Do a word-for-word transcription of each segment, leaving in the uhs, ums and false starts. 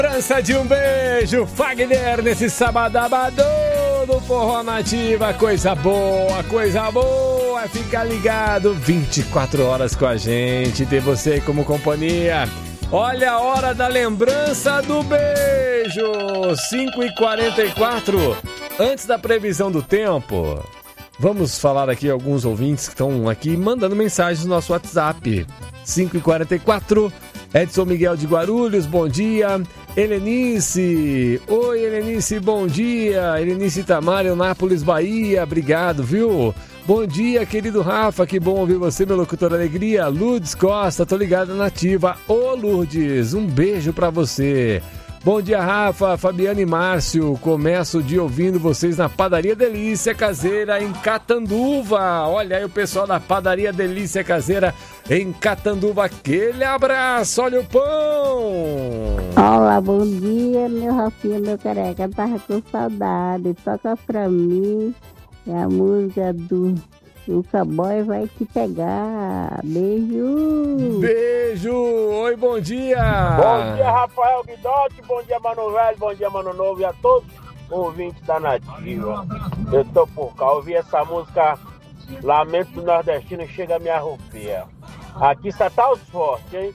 Lembrança de um beijo, Fagner, nesse sabadabadô do Forró Nativa. Coisa boa, coisa boa, fica ligado, vinte e quatro horas com a gente, ter você como companhia. Olha a hora da lembrança do beijo, cinco e quarenta e quatro, antes da previsão do tempo. Vamos falar aqui alguns ouvintes que estão aqui mandando mensagens no nosso WhatsApp. cinco e quarenta e quatro, Edson Miguel de Guarulhos, bom dia. Helenice, oi Helenice, bom dia. Helenice Tamar, Eunápolis, Bahia, obrigado, viu? Bom dia, querido Rafa, que bom ouvir você, meu locutor alegria. Lourdes Costa, tô ligado na Nativa. Ô Lourdes, um beijo pra você. Bom dia, Rafa, Fabiana e Márcio. Começo o dia ouvindo vocês na Padaria Delícia Caseira, em Catanduva. Olha aí o pessoal da Padaria Delícia Caseira, em Catanduva. Aquele abraço, olha o pão. Olá, bom dia, meu Rafinha, meu careca. Tava com saudade. Toca pra mim. É a música do... O cowboy vai te pegar. Beijo. Beijo. Oi, bom dia. Bom dia, Rafael Guidotti. Bom dia, Mano Velho. Bom dia, Mano Novo. E a todos os ouvintes da Nativa. Eu tô por cá. Ouvi essa música Lamento do Nordestino, chega a me arrupia. Aqui só tá os fortes, hein?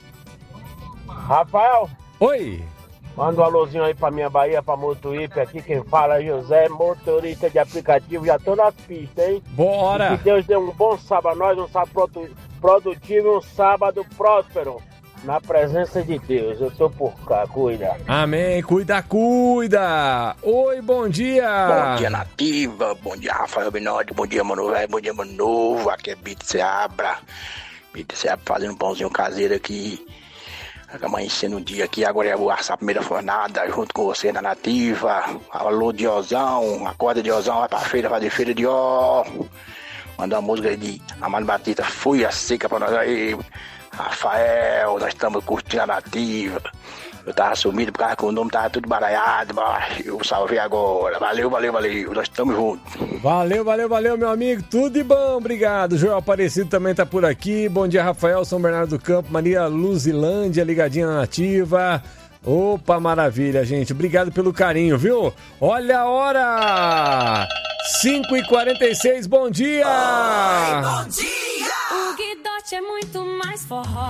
Rafael. Oi. Manda um alôzinho aí pra minha Bahia, pra Motuípe. Aqui quem fala é José, motorista de aplicativo. Já tô nas pistas, hein? Bora! E que Deus dê um bom sábado a nós, um sábado produtivo e um sábado próspero. Na presença de Deus. Eu tô por cá, cuida. Amém, cuida, cuida. Oi, bom dia. Bom dia, Nativa. Bom dia, Rafael Binotti. Bom dia, Mano Velho. Bom dia, Mano Novo. Aqui é Bito Seabra. Bito Seabra fazendo um pãozinho caseiro aqui. Amanhecendo um dia aqui, agora eu vou assar a primeira fornada junto com você na Nativa. Alô, Diozão, acorda Diozão, vai pra feira, fazer feira de ó. Mandar uma música aí de Amado Batista, Fui a Seca pra nós aí. Rafael, nós estamos curtindo a Nativa. Eu tava sumido por causa que o nome tava tudo baralhado, mas eu salvei agora. Valeu, valeu, valeu, nós estamos juntos. Valeu, valeu, valeu, meu amigo, tudo de bom, obrigado. Joel Aparecido também tá por aqui. Bom dia, Rafael, São Bernardo do Campo, Maria Luzilândia, ligadinha na Nativa. Opa, maravilha, gente, obrigado pelo carinho, viu? Olha a hora! cinco e quarenta e seis, bom dia! Oi, bom dia! O Guidotti é muito mais forró.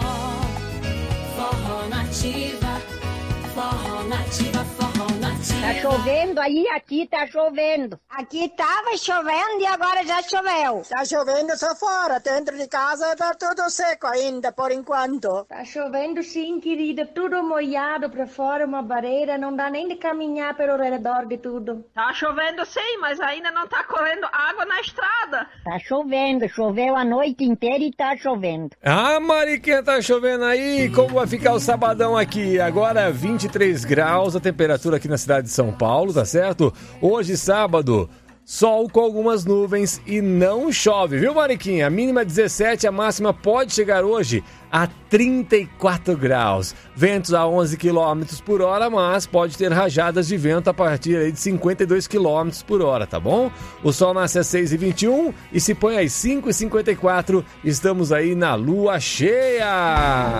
Forró Nativa. Forró Nativa, Forró Nativa. Tá chovendo aí, aqui tá chovendo. Aqui tava chovendo e agora já choveu. Tá chovendo só fora, dentro de casa tá tudo seco ainda, por enquanto. Tá chovendo sim, querida, tudo molhado pra fora, uma barreira, não dá nem de caminhar pelo redor de tudo. Tá chovendo sim, mas ainda não tá correndo água na estrada. Tá chovendo, choveu a noite inteira e tá chovendo. Ah, Mariquinha, tá chovendo aí? Como vai ficar o sabadão aqui? Agora vinte e três graus, a temperatura aqui na cidade de São Paulo, tá certo? Hoje, sábado, sol com algumas nuvens e não chove, viu, Mariquinha? A mínima dezessete, a máxima pode chegar hoje a trinta e quatro graus. Ventos a onze quilômetros por hora, mas pode ter rajadas de vento a partir aí de cinquenta e dois quilômetros por hora, tá bom? O sol nasce às seis e vinte e um e se põe às cinco e cinquenta e quatro. Estamos aí na lua cheia.